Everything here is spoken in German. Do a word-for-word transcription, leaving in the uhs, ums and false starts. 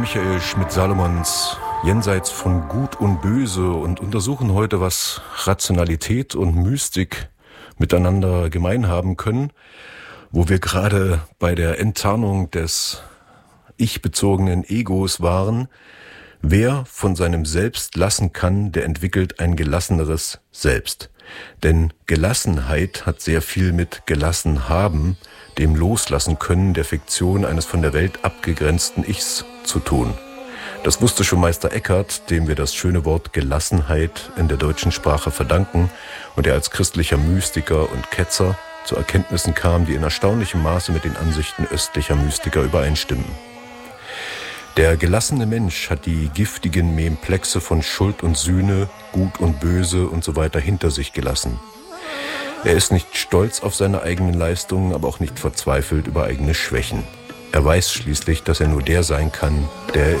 Michael Schmidt-Salomons Jenseits von Gut und Böse und untersuchen heute, was Rationalität und Mystik miteinander gemein haben können, wo wir gerade bei der Enttarnung des ich-bezogenen Egos waren. Wer von seinem Selbst lassen kann, der entwickelt ein gelasseneres Selbst. Denn Gelassenheit hat sehr viel mit gelassen haben, dem Loslassen können der Fiktion eines von der Welt abgegrenzten Ichs zu tun. Das wusste schon Meister Eckhart, dem wir das schöne Wort Gelassenheit in der deutschen Sprache verdanken und der als christlicher Mystiker und Ketzer zu Erkenntnissen kam, die in erstaunlichem Maße mit den Ansichten östlicher Mystiker übereinstimmen. Der gelassene Mensch hat die giftigen Memplexe von Schuld und Sühne, Gut und Böse und so weiter hinter sich gelassen. Er ist nicht stolz auf seine eigenen Leistungen, aber auch nicht verzweifelt über eigene Schwächen. Er weiß schließlich, dass er nur der sein kann, der er